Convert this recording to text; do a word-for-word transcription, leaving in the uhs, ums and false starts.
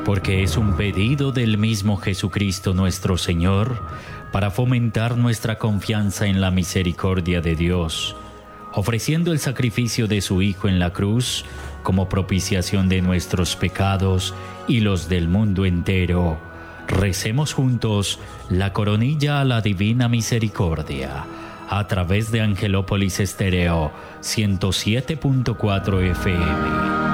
porque es un pedido del mismo Jesucristo nuestro Señor para fomentar nuestra confianza en la misericordia de Dios, ofreciendo el sacrificio de su Hijo en la cruz como propiciación de nuestros pecados y los del mundo entero. Recemos juntos la coronilla a la Divina Misericordia a través de Angelópolis Estéreo ciento siete punto cuatro F M.